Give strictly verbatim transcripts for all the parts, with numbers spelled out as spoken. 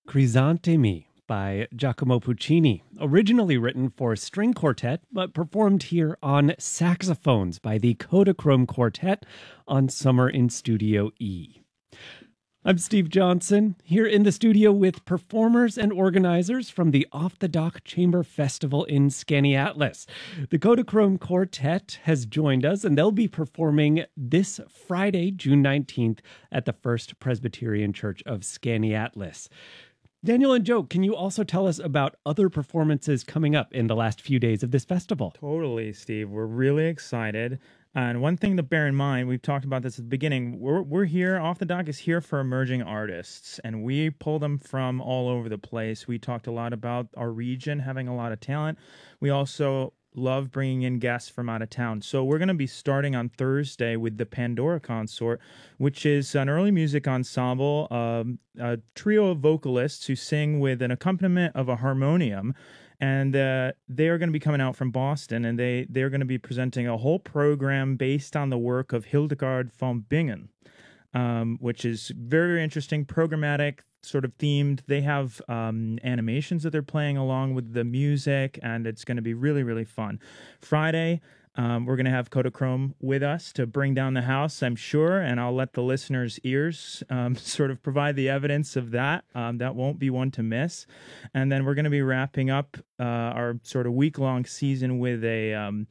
Crisantemi by Giacomo Puccini, originally written for string quartet, but performed here on saxophones by the Kodachrome Quartet on Summer in Studio E. I'm Steve Johnson, here in the studio with performers and organizers from the Off the Dock Chamber Festival in Skaneateles. The Kodachrome Quartet has joined us, and they'll be performing this Friday, June nineteenth, at the First Presbyterian Church of Skaneateles. Daniel and Joe, can you also tell us about other performances coming up in the last few days of this festival? Totally, Steve. We're really excited. And one thing to bear in mind, we've talked about this at the beginning, we're, we're here, Off the Dock is here for emerging artists, and we pull them from all over the place. We talked a lot about our region having a lot of talent. We also love bringing in guests from out of town. So we're going to be starting on Thursday with the Pandora Consort, which is an early music ensemble, um, a trio of vocalists who sing with an accompaniment of a harmonium. And uh, they are going to be coming out from Boston, and they, they're going to be presenting a whole program based on the work of Hildegard von Bingen, um, which is very, very interesting, programmatic, sort of themed. They have um, animations that they're playing along with the music, and it's going to be really, really fun. Friday, um, we're going to have Kodachrome with us to bring down the house, I'm sure, and I'll let the listeners' ears um, sort of provide the evidence of that. Um, that won't be one to miss. And then we're going to be wrapping up uh, our sort of week-long season with a... Um,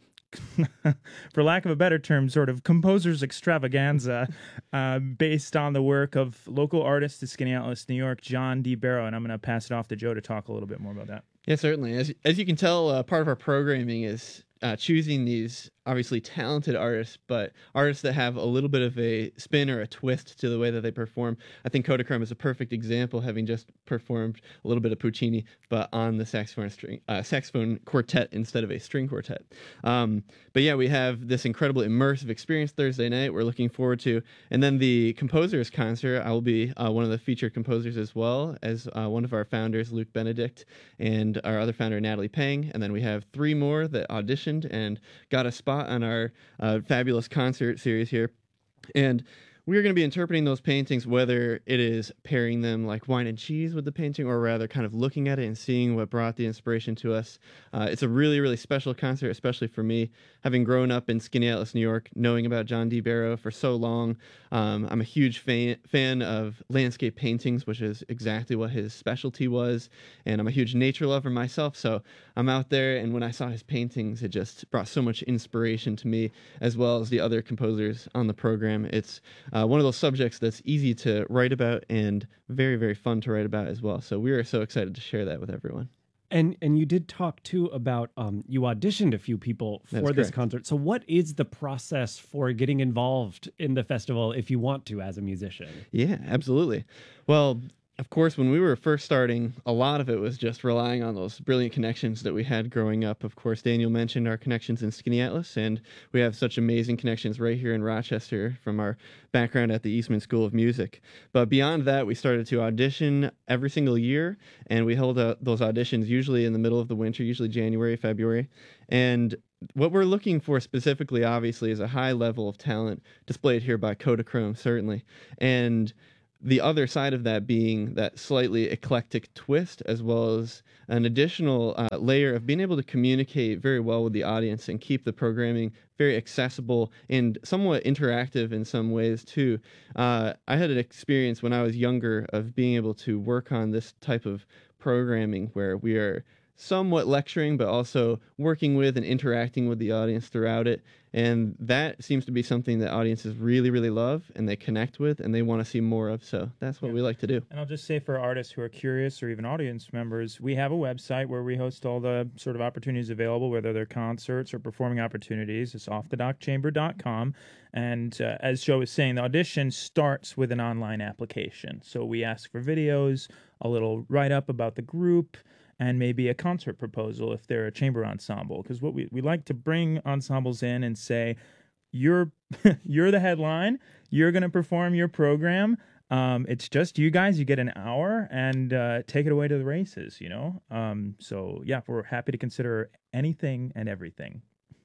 for lack of a better term, sort of composer's extravaganza uh, based on the work of local artist in Skaneateles, New York, John D. Barrow. And I'm going to pass it off to Joe to talk a little bit more about that. Yeah, certainly. As, as you can tell, uh, part of our programming is uh, choosing these obviously talented artists, but artists that have a little bit of a spin or a twist to the way that they perform. I think Kodachrome is a perfect example, having just performed a little bit of Puccini, but on the saxophone string, uh, saxophone quartet instead of a string quartet. Um, but yeah, we have this incredible immersive experience Thursday night we're looking forward to. And then the composers concert, I will be uh, one of the featured composers as well as uh, one of our founders, Luke Benedict, and our other founder, Natalie Pang. And then we have three more that auditioned and got a spot on our uh, fabulous concert series here. And we are going to be interpreting those paintings, whether it is pairing them like wine and cheese with the painting, or rather kind of looking at it and seeing what brought the inspiration to us. Uh, it's a really, really special concert, especially for me, having grown up in Skaneateles, New York, knowing about John D. Barrow for so long. Um, I'm a huge fan, fan of landscape paintings, which is exactly what his specialty was. And I'm a huge nature lover myself, so I'm out there, and when I saw his paintings, it just brought so much inspiration to me, as well as the other composers on the program. It's Uh, one of those subjects that's easy to write about and very, very fun to write about as well. So we are so excited to share that with everyone. And and you did talk, too, about um, you auditioned a few people for That's this correct. concert. So what is the process for getting involved in the festival if you want to as a musician? Yeah, absolutely. Well, of course, when we were first starting, a lot of it was just relying on those brilliant connections that we had growing up. Of course, Daniel mentioned our connections in Skaneateles, and we have such amazing connections right here in Rochester from our background at the Eastman School of Music. But beyond that, we started to audition every single year, and we held uh, those auditions usually in the middle of the winter, usually January, February. And what we're looking for specifically, obviously, is a high level of talent displayed here by Kodachrome, certainly. And the other side of that being that slightly eclectic twist, as well as an additional uh, layer of being able to communicate very well with the audience and keep the programming very accessible and somewhat interactive in some ways too. Uh, I had an experience when I was younger of being able to work on this type of programming where we are somewhat lecturing, but also working with and interacting with the audience throughout it. And that seems to be something that audiences really, really love, and they connect with, and they want to see more of. So that's what Yeah. we like to do. And I'll just say for artists who are curious, or even audience members, we have a website where we host all the sort of opportunities available, whether they're concerts or performing opportunities. It's off the dock chamber dot com. And uh, as Joe was saying, the audition starts with an online application. So we ask for videos, a little write-up about the group, and maybe a concert proposal if they're a chamber ensemble. Because what we, we like to bring ensembles in and say, you're you're the headline, you're going to perform your program. Um, it's just you guys, you get an hour, and uh, take it away to the races, you know? Um, so, yeah, we're happy to consider anything and everything.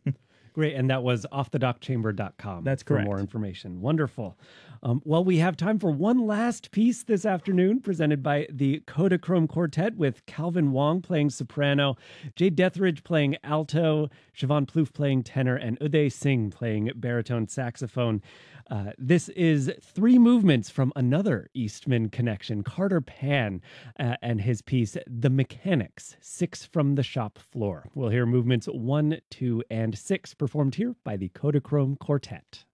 Great. And that was off the dock chamber dot com. That's for correct. more information. Wonderful. Um, well, we have time for one last piece this afternoon, presented by the Kodachrome Quartet, with Calvin Wong playing soprano, Jade Deathridge playing alto, Siobhan Plouffe playing tenor, and Uday Singh playing baritone saxophone. Uh, this is three movements from another Eastman connection, Carter Pan, uh, and his piece, The Mechanics, Six from the Shop Floor. We'll hear movements one, two, and six performed here by the Kodachrome Quartet.